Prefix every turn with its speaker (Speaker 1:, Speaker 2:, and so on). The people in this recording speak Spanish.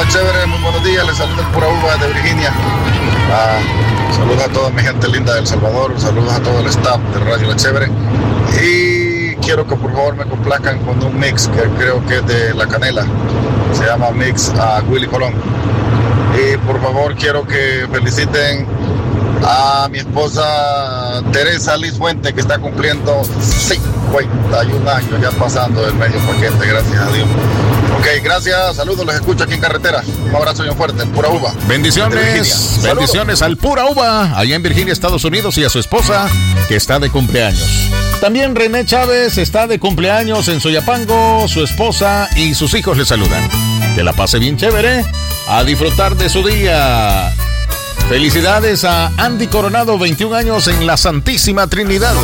Speaker 1: La Chévere, muy buenos días, les saluda el Pura Uva de Virginia. Saludos a toda mi gente linda de El Salvador, saludos a todo el staff de Radio La Chévere. Y quiero que por favor me complazcan con un mix que creo que es de La Canela, se llama Mix a Willy Colón. Y por favor quiero que feliciten a mi esposa Teresa Liz Fuente, que está cumpliendo 51 años, ya pasando del medio paquete, gracias a Dios. Ok, gracias, saludos, los escucho aquí en carretera. Un abrazo bien fuerte, el Pura Uva.
Speaker 2: Bendiciones, bendiciones al Pura Uva, allá en Virginia, Estados Unidos, y a su esposa, que está de cumpleaños. También René Chávez está de cumpleaños en Soyapango, su esposa y sus hijos le saludan. Que la pase bien chévere, a disfrutar de su día. Felicidades a Andy Coronado, 21 años en la Santísima Trinidad.